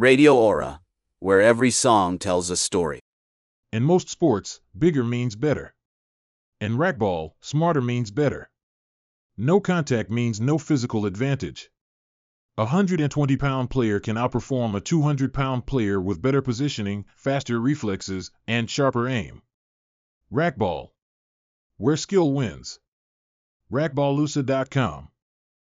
Radio Aura, where every song tells a story. In most sports, bigger means better. In racquetball, smarter means better. No contact means no physical advantage. A 120-pound player can outperform a 200-pound player with better positioning, faster reflexes, and sharper aim. Racquetball, where skill wins. Racquetballusa.com